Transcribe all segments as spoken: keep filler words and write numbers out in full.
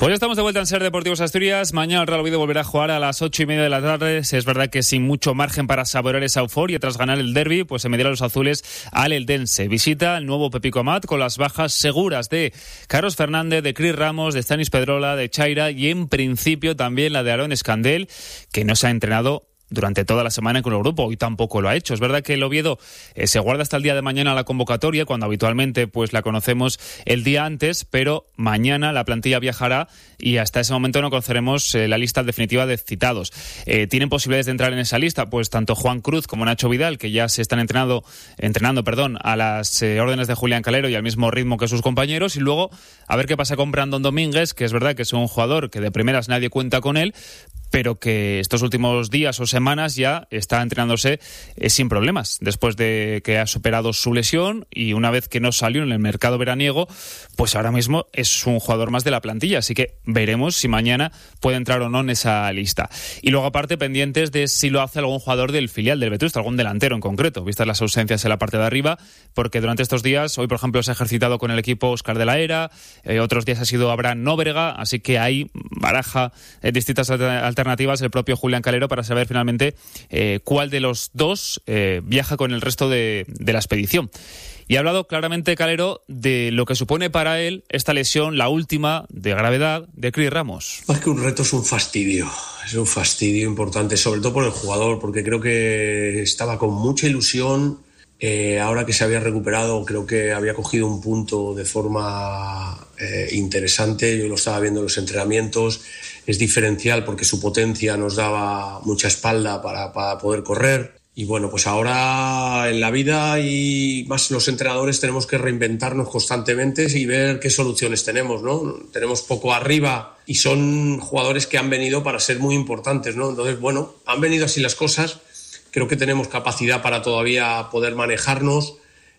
Pues ya estamos de vuelta en Ser Deportivos Asturias. Mañana el Real Oviedo volverá a jugar a las ocho y media de la tarde. Es verdad que sin mucho margen para saborear esa euforia tras ganar el derbi, pues se medirá los azules al Eldense. Visita el nuevo Pepico Amat con las bajas seguras de Carlos Fernández, de Cris Ramos, de Stanis Pedrola, de Chaira y en principio también la de Aarón Escandel, que no se ha entrenado durante toda la semana con el grupo. Hoy tampoco lo ha hecho. Es verdad que el Oviedo eh, se guarda hasta el día de mañana la convocatoria, cuando habitualmente pues la conocemos el día antes, pero mañana la plantilla viajará y hasta ese momento no conoceremos eh, la lista definitiva de citados. Eh, ¿Tienen posibilidades de entrar en esa lista? Pues tanto Juan Cruz como Nacho Vidal, que ya se están entrenando, entrenando perdón, a las eh, órdenes de Julián Calero y al mismo ritmo que sus compañeros. Y luego a ver qué pasa con Brandon Domínguez, que es verdad que es un jugador que de primeras nadie cuenta con él, pero que estos últimos días o semanas ya está entrenándose eh, sin problemas, después de que ha superado su lesión y una vez que no salió en el mercado veraniego, pues ahora mismo es un jugador más de la plantilla, así que veremos si mañana puede entrar o no en esa lista. Y luego aparte pendientes de si lo hace algún jugador del filial del Vetusta, algún delantero en concreto, vistas las ausencias en la parte de arriba, porque durante estos días, hoy por ejemplo se ha ejercitado con el equipo Óscar de la Era, eh, otros días ha sido Abraham Nóbrega, así que hay baraja eh, distintas alternativas alternativas el propio Julián Calero para saber finalmente eh, cuál de los dos eh, viaja con el resto de, de la expedición. Y ha hablado claramente Calero de lo que supone para él esta lesión, la última de gravedad de Cris Ramos. Más que un reto, es un fastidio, es un fastidio importante, sobre todo por el jugador, porque creo que estaba con mucha ilusión. Eh, ahora que se había recuperado, creo que había cogido un punto de forma eh, interesante. Yo lo estaba viendo en los entrenamientos. Es diferencial porque su potencia nos daba mucha espalda para, para poder correr. Y bueno, pues ahora en la vida y más los entrenadores tenemos que reinventarnos constantemente y ver qué soluciones tenemos, ¿no? Tenemos poco arriba y son jugadores que han venido para ser muy importantes, ¿no? Entonces, bueno, han venido así las cosas. Creo que tenemos capacidad para todavía poder manejarnos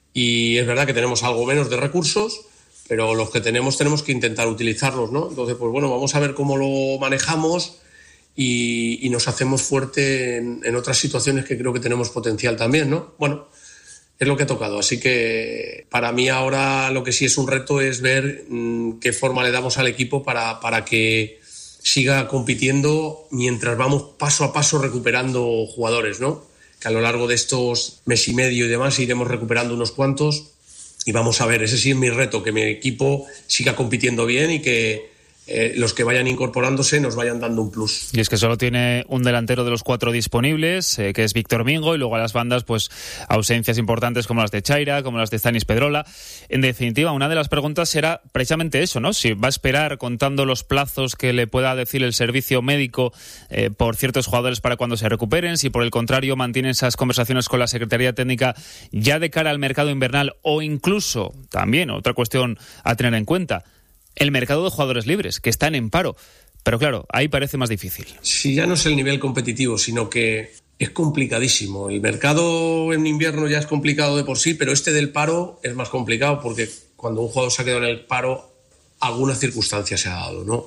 y es verdad que tenemos algo menos de recursos, pero los que tenemos tenemos que intentar utilizarlos, ¿no? Entonces, pues bueno, vamos a ver cómo lo manejamos y, y nos hacemos fuerte en, en otras situaciones que creo que tenemos potencial también, ¿no? Bueno, es lo que ha tocado. Así que para mí ahora lo que sí es un reto es ver mmm, qué forma le damos al equipo para, para que siga compitiendo mientras vamos paso a paso recuperando jugadores, ¿no? Que a lo largo de estos mes y medio y demás iremos recuperando unos cuantos y vamos a ver, ese sí es mi reto, que mi equipo siga compitiendo bien y que Eh, los que vayan incorporándose nos vayan dando un plus. Y es que solo tiene un delantero de los cuatro disponibles, eh, que es Víctor Mingo, y luego a las bandas pues ausencias importantes como las de Chaira, como las de Stanis Pedrola. En definitiva, una de las preguntas será precisamente eso, ¿no? Si va a esperar contando los plazos que le pueda decir el servicio médico eh, por ciertos jugadores para cuando se recuperen, si por el contrario mantiene esas conversaciones con la Secretaría Técnica ya de cara al mercado invernal, o incluso, también otra cuestión a tener en cuenta, el mercado de jugadores libres, que están en paro. Pero claro, ahí parece más difícil. Si ya no es el nivel competitivo, sino que es complicadísimo. El mercado en invierno ya es complicado de por sí, pero este del paro es más complicado porque cuando un jugador se ha quedado en el paro, alguna circunstancia se ha dado, ¿no?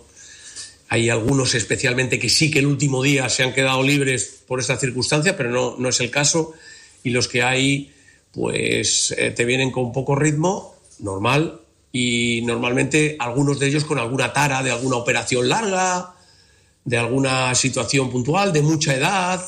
Hay algunos especialmente que sí que el último día se han quedado libres por esta circunstancia, pero no, no es el caso. Y los que hay, pues eh, te vienen con poco ritmo, normal, y normalmente algunos de ellos con alguna tara de alguna operación larga, de alguna situación puntual, de mucha edad,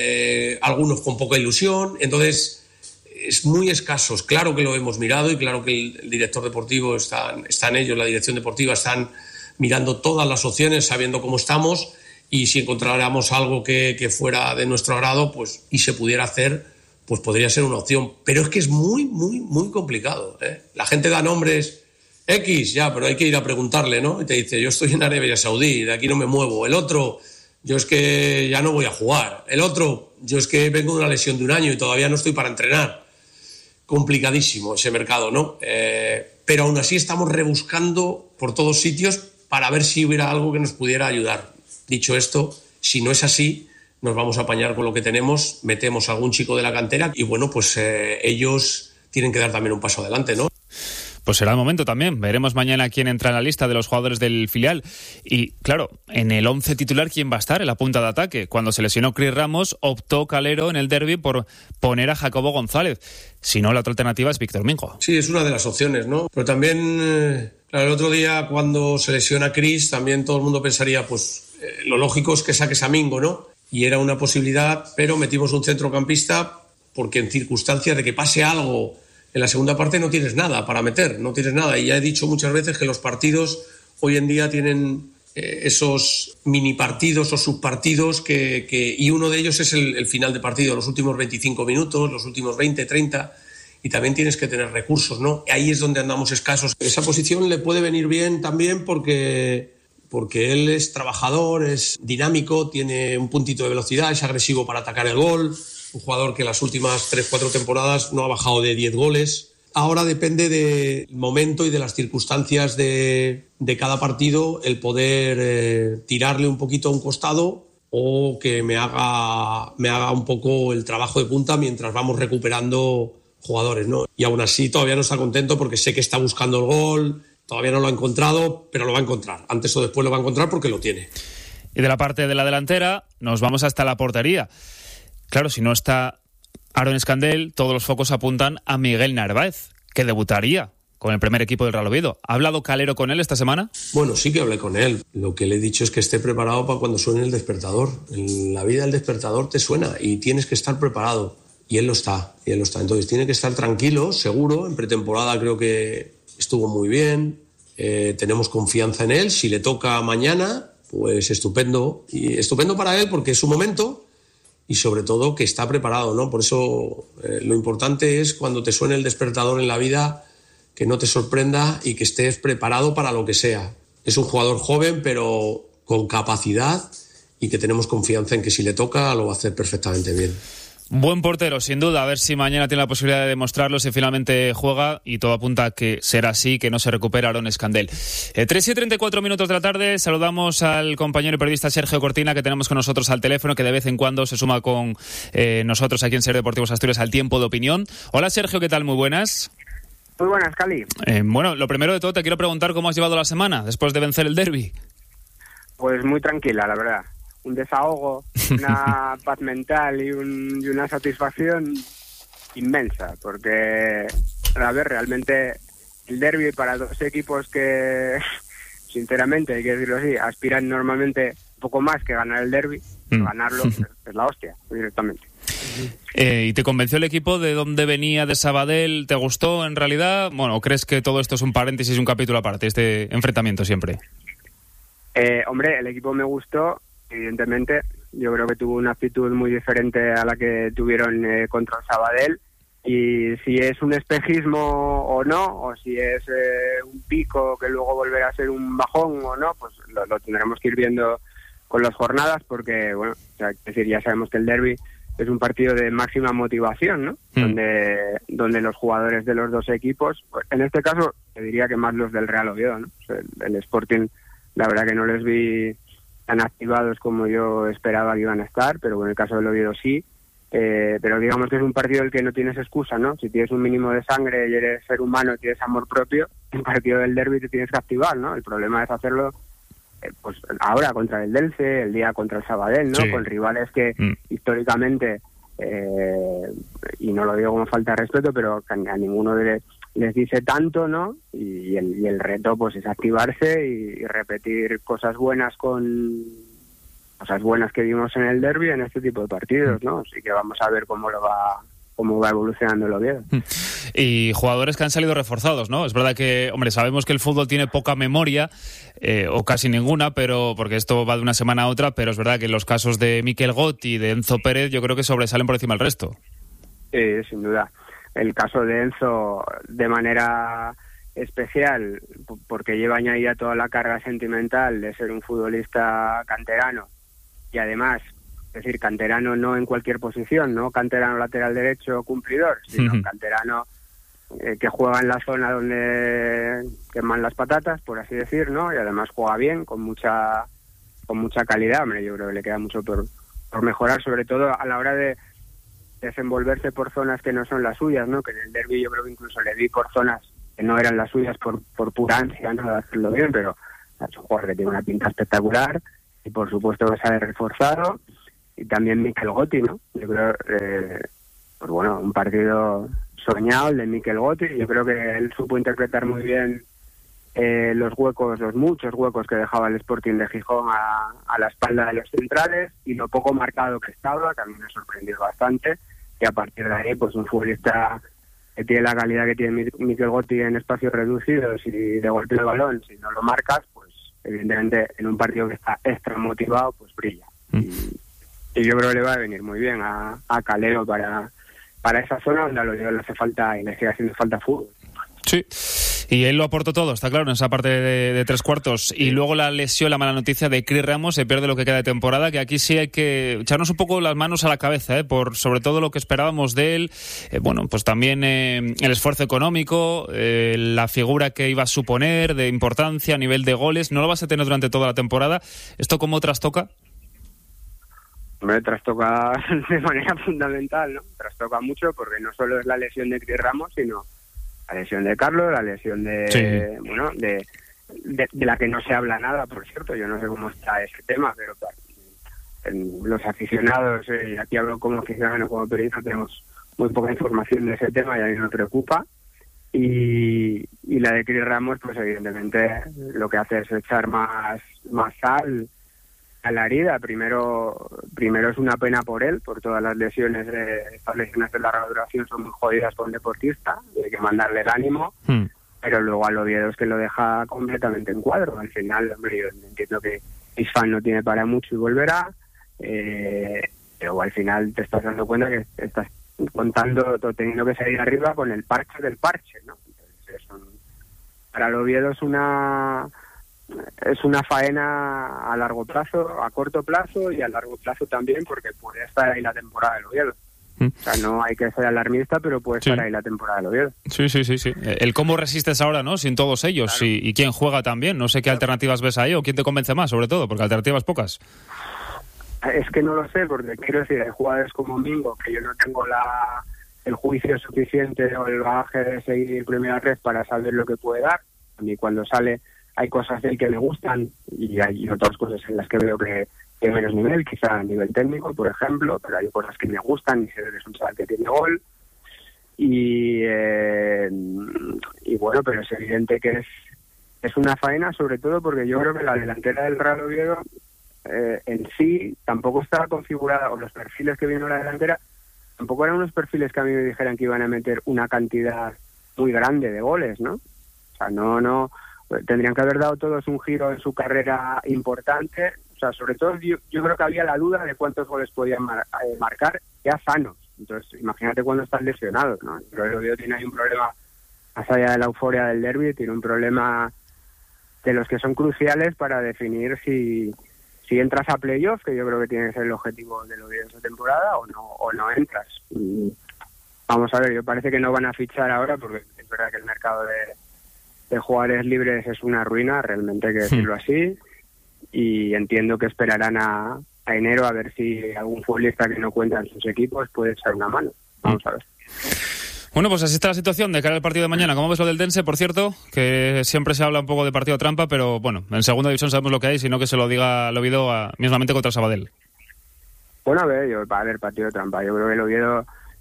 eh, algunos con poca ilusión. Entonces, es muy escasos. Claro que lo hemos mirado y claro que el, el director deportivo está, está en ello, la dirección deportiva están mirando todas las opciones, sabiendo cómo estamos, y si encontráramos algo que, que fuera de nuestro agrado, pues, y se pudiera hacer, pues podría ser una opción. Pero es que es muy, muy, muy complicado, ¿eh? La gente da nombres X, ya, pero hay que ir a preguntarle, ¿no? Y te dice, yo estoy en Arabia Saudí, de aquí no me muevo. El otro, yo es que ya no voy a jugar. El otro, yo es que vengo de una lesión de un año y todavía no estoy para entrenar. Complicadísimo ese mercado, ¿no? Eh, pero aún así estamos rebuscando por todos sitios para ver si hubiera algo que nos pudiera ayudar. Dicho esto, si no es así, nos vamos a apañar con lo que tenemos, metemos a algún chico de la cantera y bueno, pues eh, ellos tienen que dar también un paso adelante, ¿no? Pues será el momento también. Veremos mañana quién entra en la lista de los jugadores del filial. Y, claro, en el once titular, ¿quién va a estar en la punta de ataque? Cuando se lesionó Cris Ramos, optó Calero en el derbi por poner a Jacobo González. Si no, la otra alternativa es Víctor Mingo. Sí, es una de las opciones, ¿no? Pero también eh, Claro, el otro día cuando se lesiona Chris, también todo el mundo pensaría, pues eh, lo lógico es que saques a Mingo, ¿no? Y era una posibilidad, pero metimos un centrocampista porque en circunstancias de que pase algo en la segunda parte no tienes nada para meter, no tienes nada. Y ya he dicho muchas veces que los partidos hoy en día tienen eh, esos mini partidos o subpartidos que, que, y uno de ellos es el, el final de partido, los últimos veinticinco minutos, los últimos veinte, treinta... Y también tienes que tener recursos, ¿no? Ahí es donde andamos escasos. Esa posición le puede venir bien también porque, porque él es trabajador, es dinámico, tiene un puntito de velocidad, es agresivo para atacar el gol. Un jugador que las últimas tres cuatro temporadas no ha bajado de diez goles. Ahora depende del momento y de las circunstancias de, de cada partido el poder eh, tirarle un poquito a un costado o que me haga, me haga un poco el trabajo de punta mientras vamos recuperando jugadores, ¿no? Y aún así todavía no está contento porque sé que está buscando el gol, todavía no lo ha encontrado, pero lo va a encontrar. Antes o después lo va a encontrar porque lo tiene. Y de la parte de la delantera nos vamos hasta la portería. Claro, si no está Aaron Escandell, todos los focos apuntan a Miguel Narváez, que debutaría con el primer equipo del Real Oviedo. ¿Ha hablado Calero con él esta semana? Bueno, sí que hablé con él. Lo que le he dicho es que esté preparado para cuando suene el despertador. En la vida el despertador te suena y tienes que estar preparado. Y él lo está, y él lo está. Entonces tiene que estar tranquilo, seguro. En pretemporada creo que estuvo muy bien. Eh, tenemos confianza en él. Si le toca mañana, pues estupendo. Y estupendo para él porque es su momento y sobre todo que está preparado, ¿no? Por eso eh, lo importante es cuando te suene el despertador en la vida que no te sorprenda y que estés preparado para lo que sea. Es un jugador joven pero con capacidad y que tenemos confianza en que si le toca lo va a hacer perfectamente bien. Buen portero, sin duda. A ver si mañana tiene la posibilidad de demostrarlo, si finalmente juega, y todo apunta a que será así, que no se recupera Aaron Escandell. Eh, tres y treinta y cuatro minutos de la tarde, saludamos al compañero y periodista Sergio Cortina, que tenemos con nosotros al teléfono, que de vez en cuando se suma con eh, nosotros aquí en Ser Deportivos Asturias al tiempo de opinión. Hola Sergio, ¿qué tal? Muy buenas. Muy buenas, Cali. Eh, bueno, lo primero de todo te quiero preguntar cómo has llevado la semana después de vencer el derbi. Pues muy tranquila, la verdad. Un desahogo, una paz mental y, un, y una satisfacción inmensa, porque, a ver, realmente el derbi para dos equipos que, sinceramente, hay que decirlo así, aspiran normalmente un poco más que ganar el derbi, mm. ganarlo es, es la hostia, directamente. Eh, ¿Y te convenció el equipo de dónde venía, de Sabadell? ¿Te gustó en realidad? Bueno, ¿o crees que todo esto es un paréntesis y un capítulo aparte, este enfrentamiento siempre? Eh, hombre, el equipo me gustó. Evidentemente, yo creo que tuvo una actitud muy diferente a la que tuvieron eh, contra el Sabadell, y si es un espejismo o no, o si es eh, un pico que luego volverá a ser un bajón o no, pues lo, lo tendremos que ir viendo con las jornadas, porque, bueno, o sea, es decir, ya sabemos que el derbi es un partido de máxima motivación, ¿no? Mm. Donde, donde los jugadores de los dos equipos, pues, en este caso, te diría que más los del Real Oviedo, ¿no? O sea, el, el Sporting, la verdad que no les vi tan activados como yo esperaba que iban a estar, pero en el caso del Oviedo sí. Eh, pero digamos que es un partido en el que no tienes excusa, ¿no? Si tienes un mínimo de sangre y eres ser humano y tienes amor propio, en el partido del derbi te tienes que activar, ¿no? El problema es hacerlo eh, pues ahora contra el Delce, el día contra el Sabadell, ¿no? Sí. Con rivales que mm. históricamente, eh, y no lo digo como falta de respeto, pero a, a ninguno de les dice tanto, ¿no? Y el, y el reto pues es activarse y, y repetir cosas buenas con cosas buenas que vimos en el derbi en este tipo de partidos, ¿no? Así que vamos a ver cómo lo va cómo va evolucionando el Oviedo. Y jugadores que han salido reforzados, ¿no? Es verdad que, hombre, sabemos que el fútbol tiene poca memoria, eh, o casi ninguna, pero porque esto va de una semana a otra, pero es verdad que los casos de Mikel Gott y de Enzo Pérez yo creo que sobresalen por encima del resto. Sí, sin duda. El caso de Enzo, de manera especial, porque lleva añadida toda la carga sentimental de ser un futbolista canterano, y además, es decir, canterano no en cualquier posición, no canterano lateral derecho cumplidor, sino uh-huh. canterano eh, que juega en la zona donde queman las patatas, por así decir, ¿no? Y además juega bien, con mucha con mucha calidad. Hombre, yo creo que le queda mucho por, por mejorar, sobre todo a la hora de desenvolverse por zonas que no son las suyas, ¿no? Que en el derbi yo creo que incluso le vi por zonas que no eran las suyas por, por pura ansia, ¿no? De hacerlo bien, pero es un jugador que tiene una pinta espectacular y por supuesto que se ha reforzado. Y también Mikel Gotti, ¿no? Yo creo, eh, pues bueno, un partido soñado el de Mikel Gotti. Yo creo que él supo interpretar muy bien eh, los huecos, los muchos huecos que dejaba el Sporting de Gijón a, a la espalda de los centrales y lo poco marcado que estaba, que a mí me ha sorprendido bastante, y a partir de ahí pues un futbolista que tiene la calidad que tiene Mikel Gotti en espacios reducidos y de golpe de balón, si no lo marcas, pues evidentemente en un partido que está extra motivado, pues brilla. Mm. Y, y yo creo que le va a venir muy bien a, a Calero para, para esa zona donde a los le hace falta y le sigue haciendo falta fútbol. Sí, y él lo aportó todo, está claro, en esa parte de, de tres cuartos. Y luego la lesión, la mala noticia de Cris Ramos, se pierde lo que queda de temporada, que aquí sí hay que echarnos un poco las manos a la cabeza, ¿eh? Por sobre todo lo que esperábamos de él. Eh, bueno, pues también eh, el esfuerzo económico, eh, la figura que iba a suponer de importancia a nivel de goles. ¿No lo vas a tener durante toda la temporada? ¿Esto cómo trastoca? Me trastoca de manera fundamental, ¿no? Trastoca mucho porque no solo es la lesión de Cris Ramos, sino la lesión de Carlos, la lesión de, sí. bueno, de, de, de la que no se habla nada, por cierto. Yo no sé cómo está ese tema, pero en los aficionados, y eh, aquí hablo como aficionado, no como periodista, tenemos muy poca información de ese tema y a mí me preocupa. Y, y la de Cris Ramos, pues evidentemente lo que hace es echar más, más sal a la herida. Primero, primero es una pena por él, por todas las lesiones, de, estas lesiones de larga duración son muy jodidas con un deportista, hay que mandarle el ánimo, mm. pero luego al Oviedo es que lo deja completamente en cuadro. Al final, hombre, yo entiendo que Isfán no tiene para mucho y volverá, eh, pero al final te estás dando cuenta que estás contando, teniendo que salir arriba con el parche del parche, ¿no? Entonces, es un, para el Oviedo es una es una faena a largo plazo, a corto plazo y a largo plazo también, porque puede estar ahí la temporada del Oviedo. Mm. O sea, no hay que ser alarmista, pero puede sí. estar ahí la temporada del Oviedo. Sí, sí, sí, sí. El cómo resistes ahora, ¿no? Sin todos ellos, claro. y, y quién juega también. No sé qué claro. alternativas ves ahí o quién te convence más, sobre todo, porque alternativas pocas. Es que no lo sé, porque quiero decir, hay jugadores como Mingo, que yo no tengo la el juicio suficiente o el bagaje de seguir primera red para saber lo que puede dar. A mí cuando sale hay cosas de él que me gustan y hay otras cosas en las que veo que tiene menos nivel, quizá a nivel técnico, por ejemplo, pero hay cosas que me gustan y sé que es un chaval que tiene gol. Y, eh, y bueno, pero es evidente que es, es una faena, sobre todo porque yo creo que la delantera del Real Oviedo eh, en sí tampoco estaba configurada, o los perfiles que vino a la delantera tampoco eran unos perfiles que a mí me dijeran que iban a meter una cantidad muy grande de goles, ¿no? O sea, no, no... tendrían que haber dado todos un giro en su carrera importante. O sea, sobre todo yo, yo creo que había la duda de cuántos goles podían mar, eh, marcar ya sanos. Entonces, imagínate cuando están lesionados, ¿no? Pero el Oviedo tiene ahí un problema, más allá de la euforia del derbi, tiene un problema de los que son cruciales para definir si, si entras a playoff, que yo creo que tiene que ser el objetivo del Oviedo esta temporada, o no, o no entras. Y vamos a ver, yo parece que no van a fichar ahora, porque es verdad que el mercado de de jugadores libres es una ruina, realmente hay que decirlo así, y entiendo que esperarán a, a enero a ver si algún futbolista que no cuenta en sus equipos puede echar una mano. Vamos a ver. Bueno, pues así está la situación de cara al partido de mañana. ¿Cómo ves lo del Dense, por cierto? Que siempre se habla un poco de partido trampa, pero bueno, en segunda división sabemos lo que hay, sino que se lo diga el Oviedo a, mismamente contra Sabadell. Bueno, a ver, yo, a ver, partido trampa. Yo creo que el Oviedo,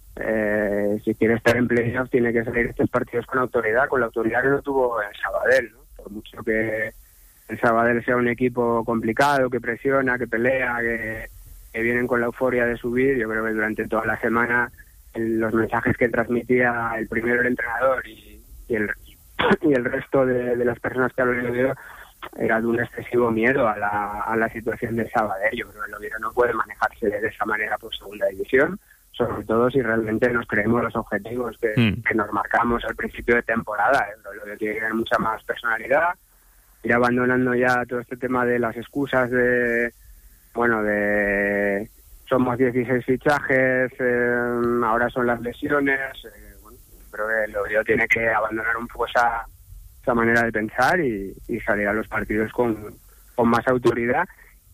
Eh, si quiere estar en playoff, tiene que salir estos partidos con autoridad, con la autoridad que no tuvo el Sabadell, ¿no? Por mucho que el Sabadell sea un equipo complicado, que presiona, que pelea, que, que vienen con la euforia de subir, yo creo que durante toda la semana el, los mensajes que transmitía el primero el entrenador y, y, el, y el resto de, de las personas que hablan del Oviedo era de un excesivo miedo a la, a la situación del Sabadell. Yo creo que el Oviedo no puede manejarse de esa manera por segunda división, sobre todo si realmente nos creemos los objetivos que, mm. que nos marcamos al principio de temporada. Lo que tiene que tener mucha más personalidad, ir abandonando ya todo este tema de las excusas de, bueno, de somos dieciséis fichajes, eh, ahora son las lesiones. Eh, bueno, creo que el Oviedo tiene que abandonar un poco esa, esa manera de pensar y, y salir a los partidos con, con más autoridad,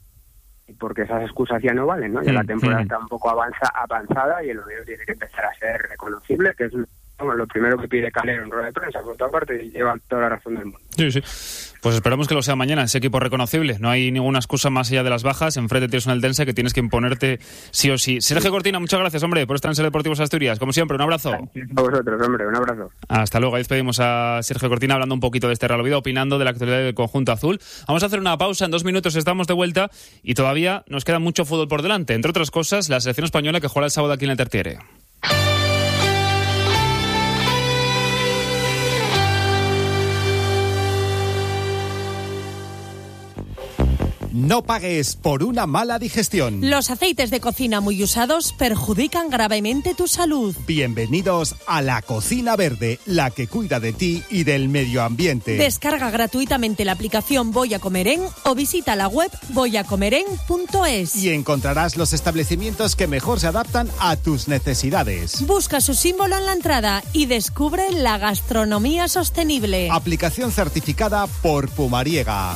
porque esas excusas ya no valen, ¿no? Ya la temporada está un poco avanza, avanzada y el Oviedo tiene que empezar a ser reconocible, que es vamos, lo primero que pide Calero en rueda de prensa, por otra parte, y lleva toda la razón del mundo. Sí, sí. Pues esperamos que lo sea mañana, ese equipo reconocible. No hay ninguna excusa más allá de las bajas. Enfrente tienes un Eldense que tienes que imponerte sí o sí. Sergio Cortina, muchas gracias, hombre, por estar en Ser Deportivos Asturias. Como siempre, un abrazo. A vosotros, hombre, un abrazo. Hasta luego. Ahí despedimos a Sergio Cortina hablando un poquito de este Real Oviedo, opinando de la actualidad del conjunto azul. Vamos a hacer una pausa, en dos minutos estamos de vuelta y todavía nos queda mucho fútbol por delante. Entre otras cosas, la selección española que juega el sábado aquí en el Tertiere. No pagues por una mala digestión. Los aceites de cocina muy usados perjudican gravemente tu salud. Bienvenidos a la Cocina Verde, la que cuida de ti y del medio ambiente. Descarga gratuitamente la aplicación Voy a Comer En o visita la web voy a comer en punto es. Y encontrarás los establecimientos que mejor se adaptan a tus necesidades. Busca su símbolo en la entrada y descubre la gastronomía sostenible. Aplicación certificada por Pumariega.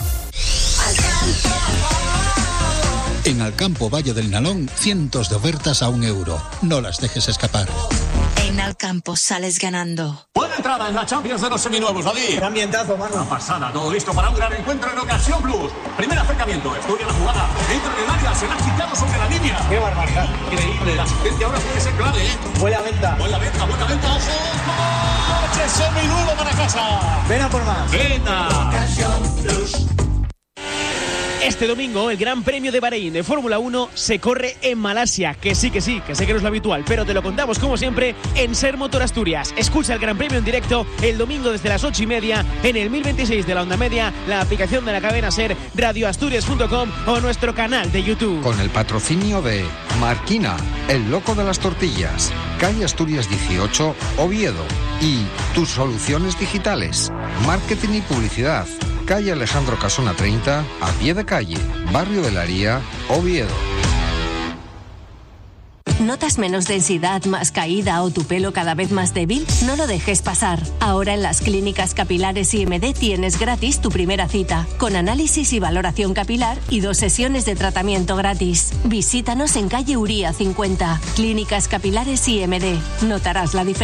En Alcampo Valle del Nalón, cientos de ofertas a un euro. No las dejes escapar. En Alcampo sales ganando. Buena entrada en la Champions de los seminuevos, David. ¡Qué ambientazo, mano! Una pasada, todo listo para un gran encuentro en Ocasión Plus. Primer acercamiento, estudia la jugada. Entra en el área, se la ha quitado sobre la línea. ¡Qué barbaridad! Increíble, la asistencia ahora puede ser clave, ¿eh? Buena venta. Buena venta, buena venta, ojo. ¡Coche seminuevo para casa! Ven a por más. ¡Venta! Ocasión Plus. Este domingo el Gran Premio de Bahrein de Fórmula uno se corre en Malasia, que sí, que sí, que sé que no es lo habitual, pero te lo contamos como siempre en Ser Motor Asturias. Escucha el Gran Premio en directo el domingo desde las ocho y media en el mil veintiséis de la onda media, la aplicación de la cadena Ser, radio asturias punto com o nuestro canal de YouTube. Con el patrocinio de Marquina, el loco de las tortillas, calle Asturias dieciocho, Oviedo, y tus soluciones digitales, marketing y publicidad, calle Alejandro Casona treinta, a pie de calle, barrio de la Haría, Oviedo. ¿Notas menos densidad, más caída o tu pelo cada vez más débil? No lo dejes pasar. Ahora en las clínicas capilares I M D tienes gratis tu primera cita, con análisis y valoración capilar y dos sesiones de tratamiento gratis. Visítanos en calle Uría cincuenta. Clínicas capilares I M D. Notarás la diferencia.